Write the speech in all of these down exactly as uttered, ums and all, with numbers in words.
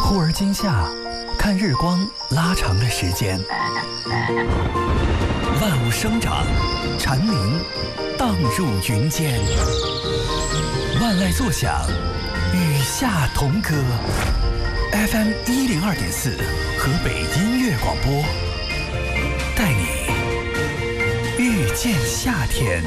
忽而今夏，看日光拉长了时间。万物生长，蝉鸣荡入云间。万籁作响，与夏同歌。F M 一零二点四，河北音乐广播，带你遇见夏天。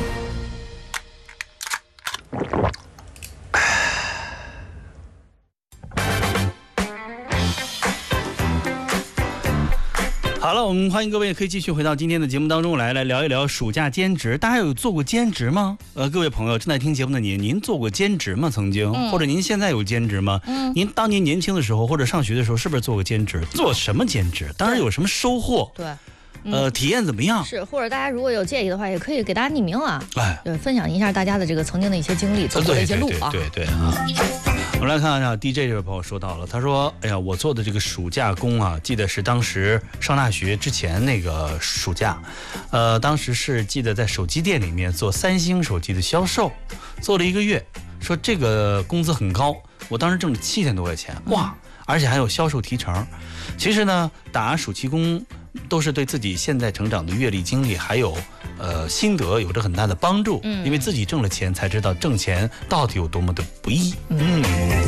好了，我们欢迎各位可以继续回到今天的节目当中来，来聊一聊暑假兼职。大家有做过兼职吗？呃，各位朋友正在听节目的您，您做过兼职吗？曾经，嗯、或者您现在有兼职吗？嗯，您当年年轻的时候或者上学的时候，是不是做过兼职？做什么兼职？当然有什么收获？ 对。 嗯、呃，体验怎么样？ 是，或者大家如果有介意的话，也可以给大家匿名啊，哎，对，分享一下大家的这个曾经的一些经历，走过的一些路啊。 对对对对对啊。我们来看看 D J 这位朋友说到了，他说：“哎呀，我做的这个暑假工啊，记得是当时上大学之前那个暑假，呃，当时是记得在手机店里面做三星手机的销售，做了一个月，说这个工资很高，我当时挣了七千多块钱，哇，而且还有销售提成。其实呢，打暑期工都是对自己现在成长的阅历、经历还有呃心得有着很大的帮助，嗯，因为自己挣了钱才知道挣钱到底有多么的不易。嗯，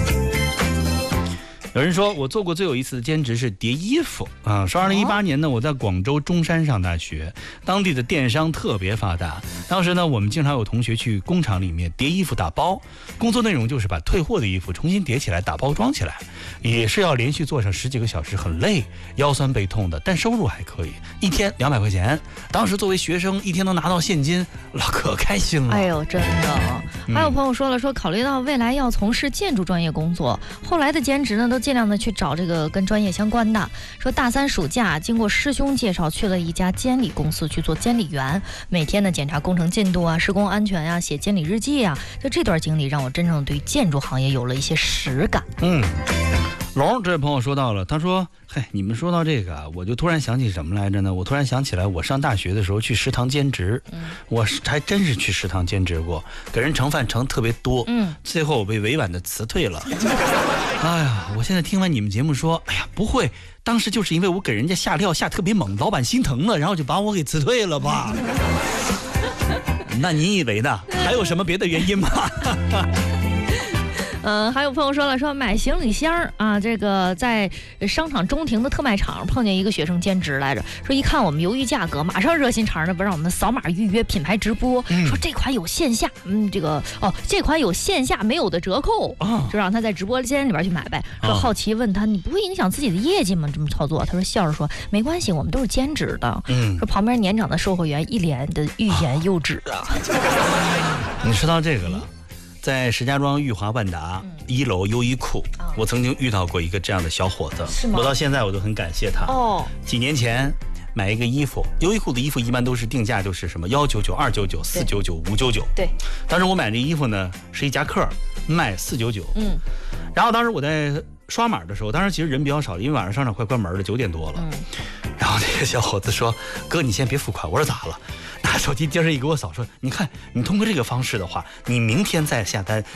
有人说我做过最有意思的兼职是叠衣服啊。说二零一八年呢，我在广州中山上大学，当地的电商特别发达。当时呢，我们经常有同学去工厂里面叠衣服打包，工作内容就是把退货的衣服重新叠起来打包装起来，也是要连续做上十几个小时，很累，腰酸背痛的，但收入还可以，一天两百块钱。当时作为学生，一天能拿到现金，老可开心了。 哎呦，真的。还有朋友说了，说考虑到未来要从事建筑专业工作，后来的兼职呢都尽量的去找这个跟专业相关的。说大三暑假经过师兄介绍去了一家监理公司去做监理员，每天呢检查工程进度啊、施工安全啊、写监理日记啊。就这段经历让我真正对建筑行业有了一些实感。 嗯。龙这位朋友说到了，他说：“嘿，你们说到这个，我就突然想起什么来着呢？我突然想起来，我上大学的时候去食堂兼职，嗯、我还真是去食堂兼职过，给人盛饭盛特别多，嗯，最后我被委婉的辞退了。哎呀，我现在听完你们节目说，哎呀，不会，当时就是因为我给人家下料下特别猛，老板心疼了，然后就把我给辞退了吧？那你以为呢？还有什么别的原因吗？” 嗯、呃，还有朋友说了，说买行李箱啊，这个在商场中庭的特卖场碰见一个学生兼职来着，说一看我们犹豫价格，马上热心肠的不让我们扫码预约品牌直播，嗯、说这款有线下，嗯，这个哦，这款有线下没有的折扣，哦、就让他在直播间里边去买呗。说好奇问他，你不会影响自己的业绩吗？这么操作？他说笑着说没关系，我们都是兼职的。嗯，说旁边年长的售货员一脸的欲言又止啊。 你说到这个了。在石家庄裕华万达、嗯、一楼优衣库、哦，我曾经遇到过一个这样的小伙子，我到现在我都很感谢他。哦，几年前买一个衣服，优衣库的衣服一般都是定价就是什么幺九九、二九九、四九九、五九九。对，当时我买这衣服呢是一夹克，卖四九九。嗯，然后当时我在刷码的时候，当时其实人比较少，因为晚上商场快关门了，九点多了。嗯，然后那个小伙子说：“哥，你先别付款。”我说：“咋了？”拿手机接着一给我扫，说：“你看，你通过这个方式的话，你明天再下单。”